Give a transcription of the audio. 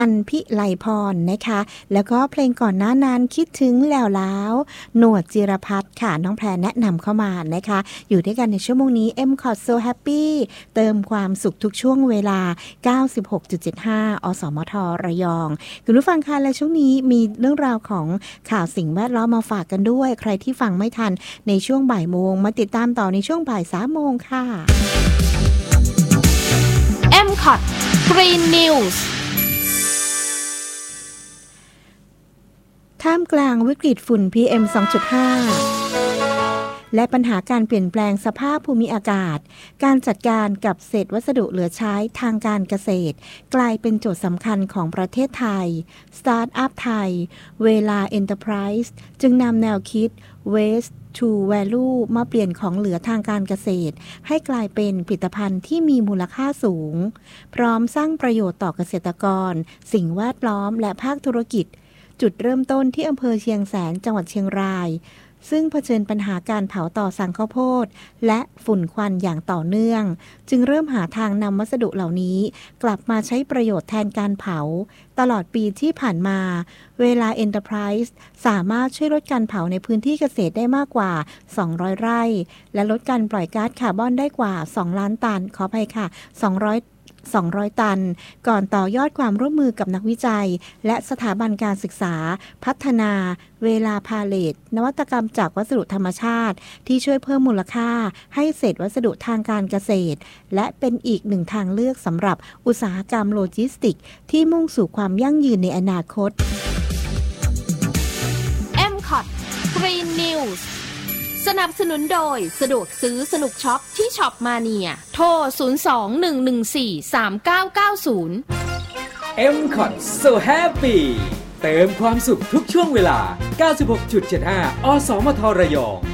อันพิไลพรนะคะแล้วก็เพลงก่อนหน้านั้นคิดถึงแล้วหนวดจิรพัฒน์ค่ะน้องแพรแนะนำเข้ามานะคะอยู่ด้วยกันในชั่วโมงนี้ M-Cot So Happy เติมความสุขทุกช่วงเวลา 96.75 อสมทระยองคุณผู้ฟังคะและช่วงนี้มีเรื่องราวของข่าวสิ่งแวดล้อมมาฝากกันด้วยใครที่ฟังไม่ทันในช่วงบ่ายโมงมาติดตามต่อในช่วงบ่าย3 โมงค่ะ M-Cot Green News ท่ามกลางวิกฤตฝุ่น PM 2.5 และปัญหาการเปลี่ยนแปลงสภาพภูมิอากาศการจัดการกับเศษวัสดุเหลือใช้ทางการเกษตรกลายเป็นโจทย์สำคัญของประเทศไทยสตาร์ทอัพไทยเวลา Enterprise จึงนำแนวคิด Waste to Value มาเปลี่ยนของเหลือทางการเกษตรให้กลายเป็นผลิตภัณฑ์ที่มีมูลค่าสูงพร้อมสร้างประโยชน์ต่อเกษตรกรสิ่งแวดล้อมและภาคธุรกิจจุดเริ่มต้นที่อำเภอเชียงแสนจังหวัดเชียงรายซึ่งเผชิญปัญหาการเผาต่อสั่งข้าวโพดและฝุ่นควันอย่างต่อเนื่องจึงเริ่มหาทางนำวัสดุเหล่านี้กลับมาใช้ประโยชน์แทนการเผาตลอดปีที่ผ่านมาเวลา Enterprise สามารถช่วยลดการเผาในพื้นที่เกษตรได้มากกว่า200ไร่และลดการปล่อยก๊าซคาร์บอนได้กว่า2ล้านตันขออภัยค่ะ200 ตันก่อนต่อยอดความร่วมมือกับนักวิจัยและสถาบันการศึกษาพัฒนาเวลาพาเลตนวัตกรรมจากวัสดุธรรมชาติที่ช่วยเพิ่มมูลค่าให้เศษวัสดุทางการเกษตรและเป็นอีกหนึ่งทางเลือกสำหรับอุตสาหกรรมโลจิสติกส์ที่มุ่งสู่ความยั่งยืนในอนาคต M-Cot Green Newsสนับสนุนโดยสะดวกซื้อสนุกช็อปที่ช็อปมาเนียโทร 02-114-3990 M-Cot So Happy เติมความสุขทุกช่วงเวลา 96.75 อสมทระยอง